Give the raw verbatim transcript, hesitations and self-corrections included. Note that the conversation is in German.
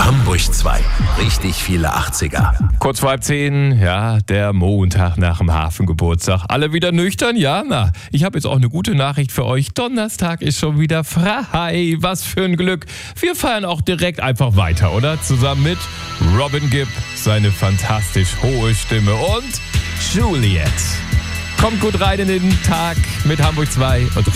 Hamburg zwei. Richtig viele achtziger. Kurz vor halb zehn, ja, der Montag nach dem Hafengeburtstag. Alle wieder nüchtern? Ja, na, ich habe jetzt auch eine gute Nachricht für euch. Donnerstag ist schon wieder frei. Was für ein Glück. Wir feiern auch direkt einfach weiter, oder? Zusammen mit Robin Gibb, seine fantastisch hohe Stimme und Juliet. Kommt gut rein in den Tag mit Hamburg zwei und